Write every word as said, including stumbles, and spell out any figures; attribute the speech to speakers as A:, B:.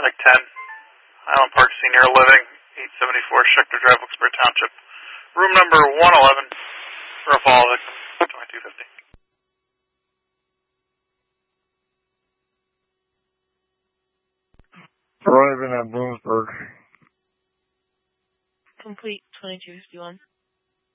A: paramedic ten, Island Park Senior Living, eight seventy-four Schechter Drive, Wilkes-Barre Township. Room number one eleven for a fall victim, twenty-two fifty.
B: Arriving at Bloomsburg.
C: Complete twenty-two fifty-one.